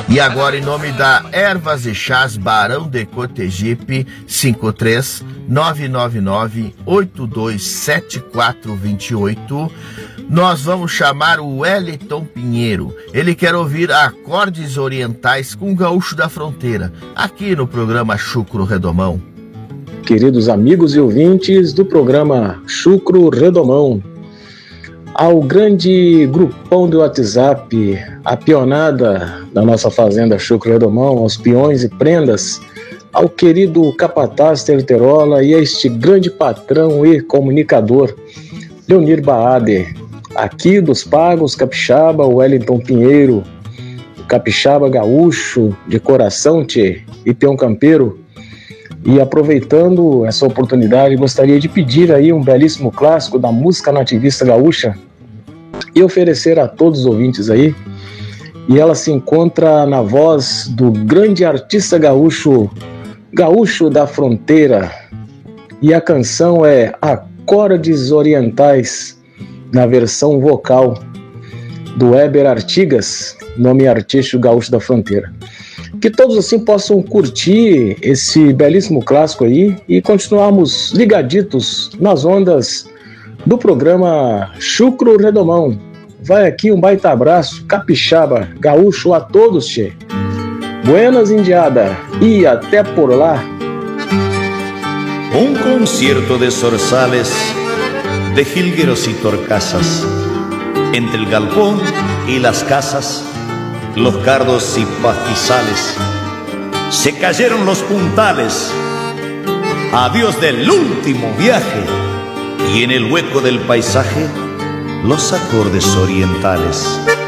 E agora, em nome da Ervas e Chás Barão de Cotegipe, 53-999-827428, nós vamos chamar o Wellington Pinheiro. Ele quer ouvir acordes orientais com o Gaúcho da Fronteira, aqui no programa Chucro Redomão. Queridos amigos e ouvintes do programa Chucro Redomão, ao grande grupão do WhatsApp, a pionada da nossa fazenda Chucro Redomão, aos peões e prendas, ao querido capataz Terterola e a este grande patrão e comunicador, Leonir Baade, aqui dos Pagos Capixaba, o Wellington Pinheiro, o capixaba gaúcho de coração, tchê, e peão campeiro. E aproveitando essa oportunidade, gostaria de pedir aí um belíssimo clássico da música nativista gaúcha e oferecer a todos os ouvintes aí. E ela se encontra na voz do grande artista gaúcho da Fronteira. E a canção é Acordes Orientais, na versão vocal do Weber Artigas, nome artístico Gaúcho da Fronteira. Que todos assim possam curtir esse belíssimo clássico aí e continuarmos ligaditos nas ondas do programa Chucro Redomão. Vai aqui um baita abraço, capixaba, gaúcho a todos, tchê. Buenas indiada e até por lá. Un concierto de zorzales, de jilgueros y torcasas, entre el galpón y las casas, los cardos y pastizales. Se cayeron los puntales, adiós del último viaje, y en el hueco del paisaje, los acordes orientales.